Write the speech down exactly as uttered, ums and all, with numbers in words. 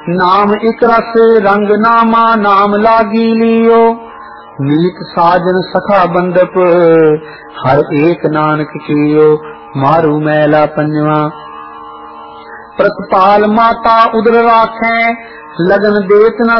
नाम एक रस रंग नामा नाम लागी लियो। मीत साजन सखा बंदप हर एक नानक कियो। मारू मैला पंजवा प्रतपाल माता उदर राखें लगन देत न